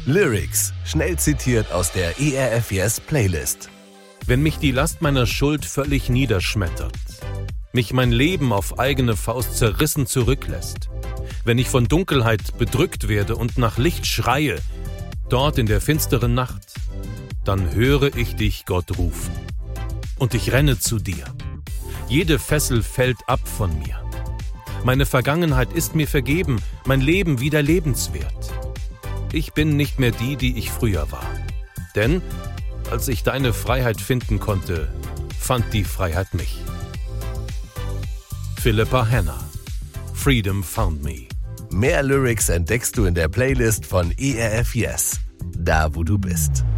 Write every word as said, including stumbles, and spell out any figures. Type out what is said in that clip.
Lyrics, schnell zitiert aus der E R F Yes Playlist. Wenn mich die Last meiner Schuld völlig niederschmettert, mich mein Leben auf eigene Faust zerrissen zurücklässt, wenn ich von Dunkelheit bedrückt werde und nach Licht schreie, dort in der finsteren Nacht, dann höre ich dich, Gott, rufen. Und ich renne zu dir. Jede Fessel fällt ab von mir. Meine Vergangenheit ist mir vergeben, mein Leben wieder lebenswert. Ich bin nicht mehr die, die ich früher war. Denn, als ich deine Freiheit finden konnte, fand die Freiheit mich. Philippa Hanna. Freedom Found Me. Mehr Lyrics entdeckst du in der Playlist von E R F Yes. Da, wo du bist.